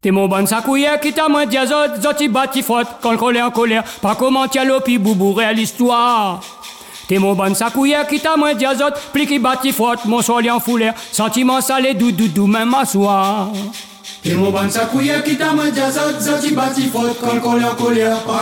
T'es mon bon sacouillère qui t'a moins dit à zoti bati faute, quand le colère en colère, pas comment t'y allo pi boubourer à l'histoire. T'es mon bon sacouillère qui t'a moins dit à zot, pli qui bati faute, mon soleil en foulère, sentiment salé doudou même à soir. T'es mon bon sacouillère qui t'a moins dit à zoti bati faute, quand le colère en colère, pas